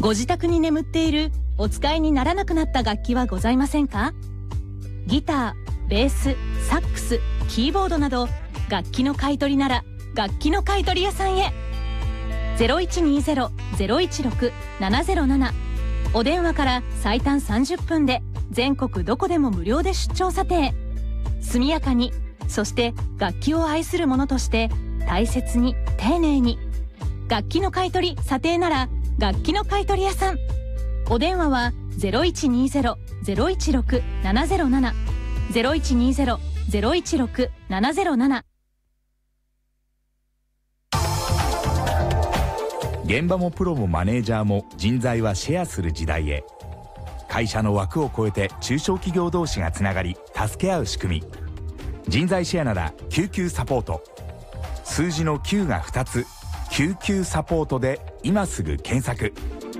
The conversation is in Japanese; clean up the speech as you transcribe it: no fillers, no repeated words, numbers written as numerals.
ご自宅に眠っているお使いにならなくなった楽器はございませんか？ギター、ベース、サックス、キーボードなど楽器の買い取りなら楽器の買い取り屋さんへ。0120-016-707、お電話から最短30分で全国どこでも無料で出張査定。速やかに、そして楽器を愛する者として大切に丁寧に。楽器の買い取り査定なら楽器の買い取り屋さん。お電話は 0120-016-707 0120-016-707。 現場もプロもマネージャーも人材はシェアする時代へ。会社の枠を超えて中小企業同士がつながり助け合う仕組み、人材シェアなら救急サポート。数字の9が2つ、救急サポートで今すぐ検索。